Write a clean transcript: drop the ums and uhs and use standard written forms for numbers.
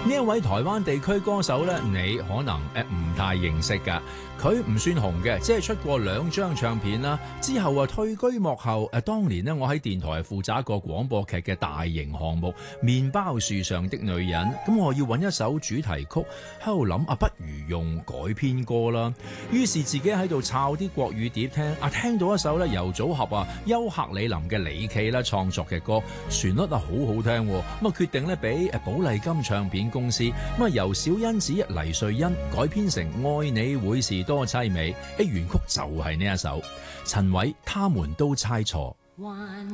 呢一位台灣地區歌手呢，你可能唔太認識㗎。佢唔算紅嘅，只係出過2張唱片啦。之後啊退居幕後。當年呢，我喺電台負責一個廣播劇嘅大型項目《麵包樹上的女人》。咁我要揾一首主題曲，喺度諗不如用改編歌啦。於是自己喺度抄啲國語碟聽。聽到一首呢由組合優客李林嘅李驥啦創作嘅歌，旋律好好聽。咁決定呢俾寶麗金唱片公司由小欣子、黎瑞恩改編成《愛你會是多淒美》，原曲就係呢一首。陳偉他們都猜錯。